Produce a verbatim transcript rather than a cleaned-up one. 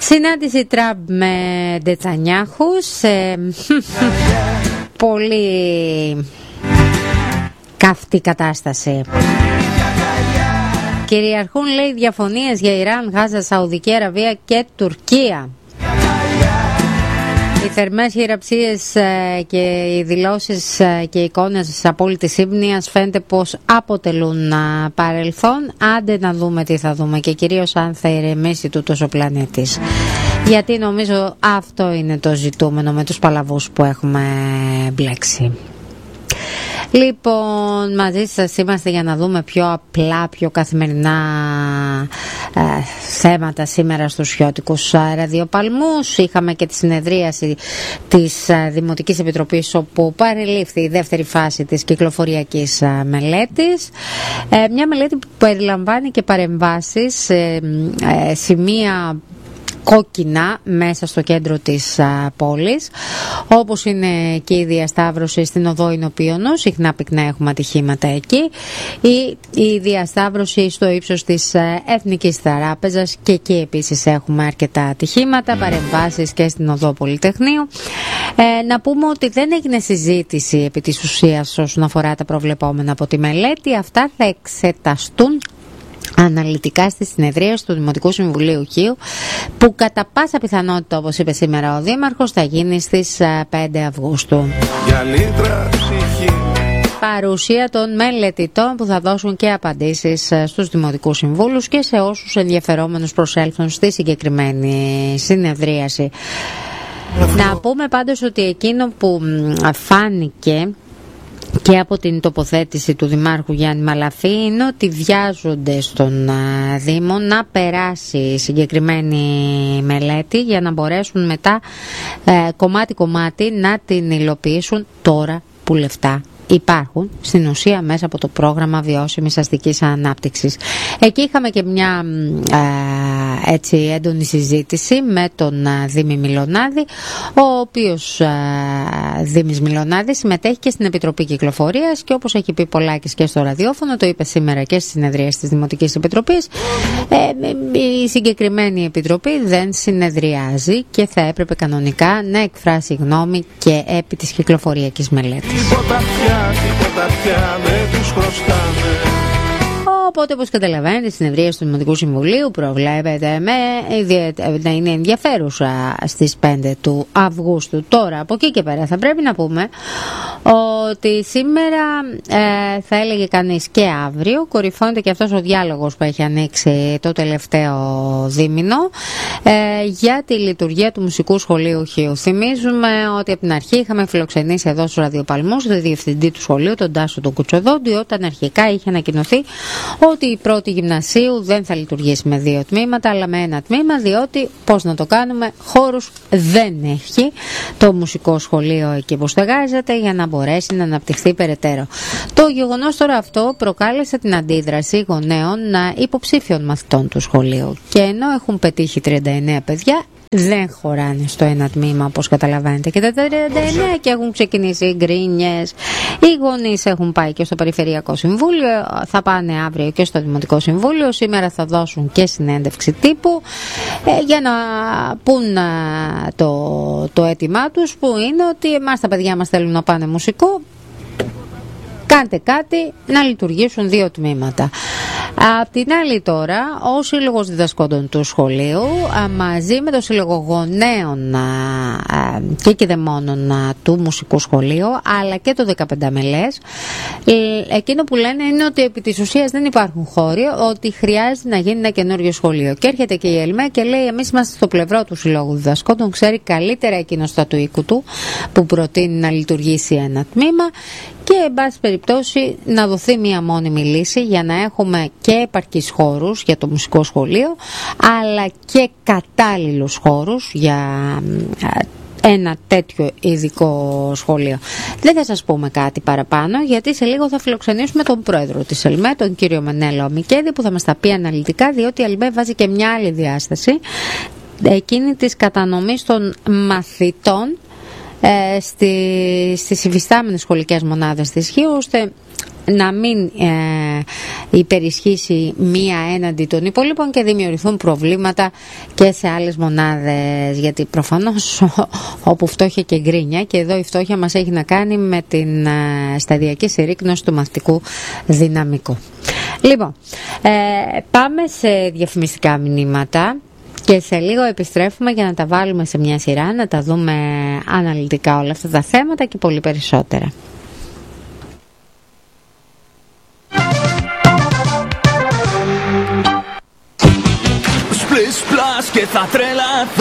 Συνάντηση Τραμπ με Νετανιάχου σε πολύ καυτή κατάσταση. Κυριαρχούν, λέει, διαφωνίες για Ιράν, Γάζα, Σαουδική Αραβία και Τουρκία. Οι θερμές χειραψίες και οι δηλώσεις και οι εικόνες απόλυτης σύμπνοιας φαίνεται πως αποτελούν παρελθόν. Άντε να δούμε τι θα δούμε και κυρίως αν θα ηρεμήσει τούτος ο πλανήτης. Γιατί νομίζω αυτό είναι το ζητούμενο με τους παλαβούς που έχουμε μπλέξει. Λοιπόν, μαζί σας είμαστε για να δούμε πιο απλά, πιο καθημερινά ε, θέματα σήμερα στους Χιώτικους ραδιοπαλμούς. Είχαμε και τη συνεδρίαση της ε, Δημοτικής Επιτροπής, όπου παρελήφθη η δεύτερη φάση της κυκλοφοριακής ε, μελέτης. Ε, μια μελέτη που περιλαμβάνει και παρεμβάσεις, ε, ε, σημεία κόκκινα μέσα στο κέντρο της α, πόλης, όπως είναι και η διασταύρωση στην οδό Ινωπίωνο, συχνά πυκνά έχουμε ατυχήματα εκεί, ή η διασταύρωση στο ύψος της α, Εθνικής Τράπεζας, και εκεί επίσης έχουμε αρκετά ατυχήματα, παρεμβάσεις και στην οδό Πολυτεχνείου. Ε, να πούμε ότι δεν έγινε συζήτηση επί της ουσίας όσον αφορά τα προβλεπόμενα από τη μελέτη. Αυτά θα εξεταστούν αναλυτικά στη συνεδρία του Δημοτικού Συμβουλίου Χίου, που κατά πάσα πιθανότητα, όπως είπε σήμερα ο Δήμαρχος, θα γίνει στις πέντε Αυγούστου. Παρουσία των μελετητών που θα δώσουν και απαντήσεις στους Δημοτικούς Συμβούλους και σε όσους ενδιαφερόμενους προσέλθουν στη συγκεκριμένη συνεδρίαση. Να πούμε πάντως ότι εκείνο που φάνηκε και από την τοποθέτηση του Δημάρχου Γιάννη Μαλαφή είναι ότι βιάζονται στον Δήμο να περάσει η συγκεκριμένη μελέτη για να μπορέσουν μετά κομμάτι-κομμάτι να την υλοποιήσουν τώρα που λεφτά υπάρχουν στην ουσία μέσα από το πρόγραμμα βιώσιμης αστικής ανάπτυξης. Εκεί είχαμε και μια ε, έτσι έντονη συζήτηση με τον ε, Δήμη Μιλωνάδη, ο οποίος ε, Δήμης Μιλωνάδη συμμετέχει και στην Επιτροπή Κυκλοφορίας και, όπως έχει πει Πολάκης και στο ραδιόφωνο, το είπε σήμερα και στις συνεδρίες της Δημοτικής Επιτροπής, ε, η συγκεκριμένη επιτροπή δεν συνεδριάζει και θα έπρεπε κανονικά να εκφράσει γνώμη και επί της κυκλοφοριακής μελέτης. Τίποτα πια δεν τους χρωστάμε. Οπότε, όπως καταλαβαίνετε, η συνεδρία του Δημοτικού Συμβουλίου προβλέπεται με, να είναι ενδιαφέρουσα στις πέντε του Αυγούστου. Τώρα, από εκεί και πέρα, θα πρέπει να πούμε ότι σήμερα ε, θα έλεγε κανείς και αύριο κορυφώνεται και αυτός ο διάλογος που έχει ανοίξει το τελευταίο δίμηνο ε, για τη λειτουργία του Μουσικού Σχολείου Χίου. Θυμίζουμε ότι από την αρχή είχαμε φιλοξενήσει εδώ στους ραδιοπαλμούς τον διευθυντή του σχολείου, τον Τάσο τον Κουτσοδόντη, όταν αρχικά είχε ανακοινωθεί ότι η πρώτη γυμνασίου δεν θα λειτουργήσει με δύο τμήματα αλλά με ένα τμήμα, διότι πώς να το κάνουμε, χώρους δεν έχει το μουσικό σχολείο εκεί που στεγάζεται για να μπορέσει να αναπτυχθεί περαιτέρω. Το γεγονός τώρα αυτό προκάλεσε την αντίδραση γονέων υποψήφιων μαθητών του σχολείου, και ενώ έχουν πετύχει τριάντα εννέα παιδιά, δεν χωράνε στο ένα τμήμα, όπως καταλαβαίνετε, και τα τριάντα εννέα και έχουν ξεκινήσει γκρίνιες. Οι γονείς έχουν πάει και στο Περιφερειακό Συμβούλιο, θα πάνε αύριο και στο Δημοτικό Συμβούλιο, σήμερα θα δώσουν και συνέντευξη τύπου ε, για να πούν ε, το, το αίτημά τους, που είναι ότι εμάς τα παιδιά μας θέλουν να πάνε μουσικό, κάντε κάτι να λειτουργήσουν δύο τμήματα. Απ' την άλλη τώρα, ο Σύλλογος Διδασκόντων του Σχολείου μαζί με το Σύλλογο Γονέων και Κηδεμόνων του Μουσικού Σχολείου, αλλά και το δεκαπέντε μελές, εκείνο που λένε είναι ότι επί της ουσίας δεν υπάρχουν χώροι, ότι χρειάζεται να γίνει ένα καινούριο σχολείο. Και έρχεται και η ΕΛΜΕ και λέει: εμείς είμαστε στο πλευρό του Συλλόγου Διδασκόντων, ξέρει καλύτερα εκείνος τα του οίκου του που προτείνει να λειτουργήσει ένα τμήμα, και εν πάση περιπτώσει να δοθεί μία μόνιμη λύση για να έχουμε και επαρκείς χώρους για το μουσικό σχολείο, αλλά και κατάλληλους χώρους για ένα τέτοιο ειδικό σχολείο. Δεν θα σας πούμε κάτι παραπάνω, γιατί σε λίγο θα φιλοξενήσουμε τον πρόεδρο της ΕΛΜΕ, τον κύριο Μενέλο Αμικέδη, που θα μας τα πει αναλυτικά, διότι η ΕΛΜΕ βάζει και μια άλλη διάσταση, εκείνη της κατανομής των μαθητών Ε, στη, στις υφιστάμενες σχολικές μονάδες της Χίου, ώστε να μην ε, υπερισχύσει μία έναντι των υπολείπων και δημιουργηθούν προβλήματα και σε άλλες μονάδες, γιατί προφανώς όπου φτώχεια και γκρίνια, και εδώ η φτώχεια μας έχει να κάνει με την ε, σταδιακή συρρίκνωση του μαθητικού δυναμικού. Λοιπόν, ε, πάμε σε διαφημιστικά μηνύματα και σε λίγο επιστρέφουμε για να τα βάλουμε σε μια σειρά, να τα δούμε αναλυτικά όλα αυτά τα θέματα και πολύ περισσότερα. Splish splash και θα τρελαθώ.